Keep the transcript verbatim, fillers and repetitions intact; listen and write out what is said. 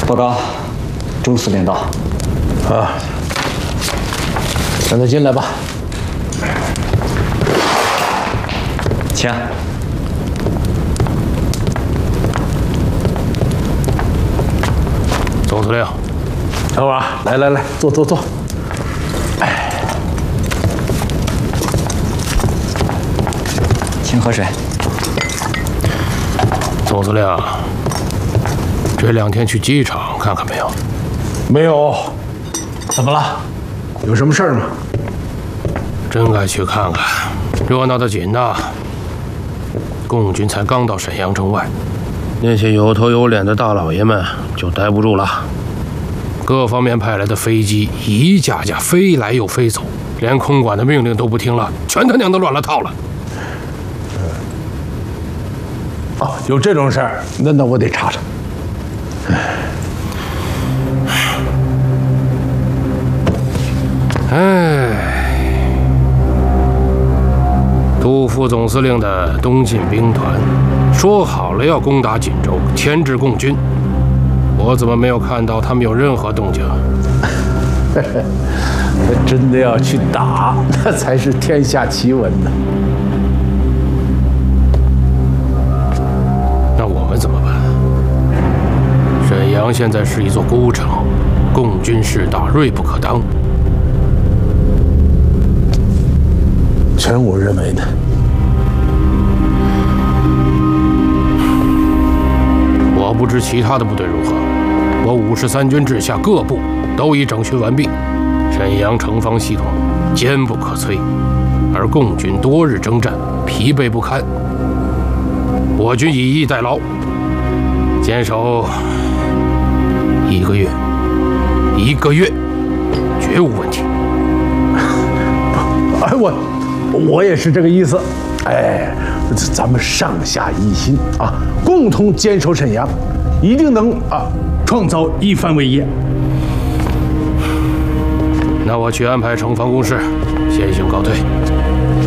报告，朱司令到。 啊，让他进来吧。 请。 总司令， 小瓦，来来来，坐坐坐。哎， 请喝水。 总司令，这两天去机场看看没有？ 没有。怎么了？有什么事儿吗？ 真该去看看，热闹得紧呐。共军才刚到沈阳城外，那些有头有脸的大老爷们就待不住了。各方面派来的飞机一架架飞来又飞走，连空管的命令都不听了，全他娘的乱了套了。 哦，有这种事儿，那那我得查查。 唉，杜副总司令的东进兵团说好了要攻打锦州，牵制共军，我怎么没有看到他们有任何动静？ 那真的要去打，那才是天下奇闻呢。 那我们怎么办？沈阳现在是一座孤城，共军势大，锐不可当。 全武认为呢？ 我不知其他的部队如何，我五十三军治下各部都已整训完毕，沈阳城防系统坚不可摧，而共军多日征战，疲惫不堪。我军以逸待劳，坚守一个月，一个月绝无问题。 哎，我我也是这个意思。哎，咱们上下一心啊，共同坚守沈阳，一定能啊创造一番伟业。 那我去安排城防工事，先行告退。